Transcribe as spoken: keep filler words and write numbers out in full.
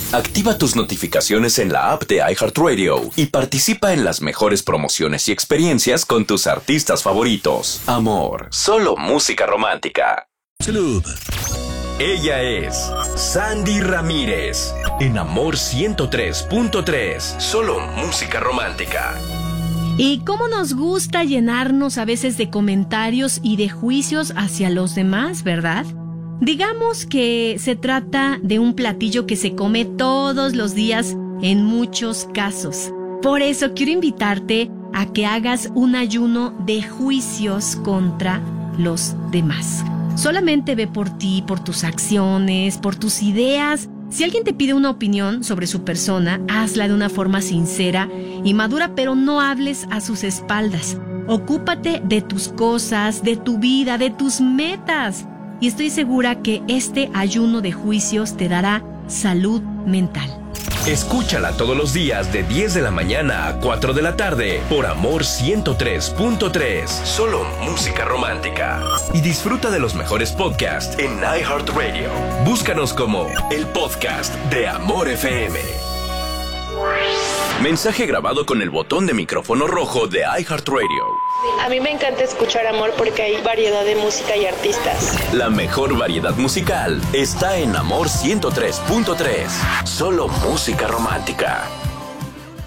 Activa tus notificaciones en la app de iHeartRadio y participa en las mejores promociones y experiencias con tus artistas favoritos. Amor, solo música romántica. Salud. Ella es Sandy Ramírez, en Amor ciento tres punto tres, solo música romántica. Y cómo nos gusta llenarnos a veces de comentarios y de juicios hacia los demás, ¿verdad? Digamos que se trata de un platillo que se come todos los días en muchos casos. Por eso quiero invitarte a que hagas un ayuno de juicios contra los demás. Solamente ve por ti, por tus acciones, por tus ideas. Si alguien te pide una opinión sobre su persona, hazla de una forma sincera y madura, pero no hables a sus espaldas. Ocúpate de tus cosas, de tu vida, de tus metas. Y estoy segura que este ayuno de juicios te dará salud mental. Escúchala todos los días de diez de la mañana a cuatro de la tarde por Amor ciento tres punto tres, solo música romántica. Y disfruta de los mejores podcasts en iHeartRadio. Búscanos como el podcast de Amor F M. Mensaje grabado con el botón de micrófono rojo de iHeartRadio. A mí me encanta escuchar Amor porque hay variedad de música y artistas. La mejor variedad musical está en Amor ciento tres punto tres, solo música romántica.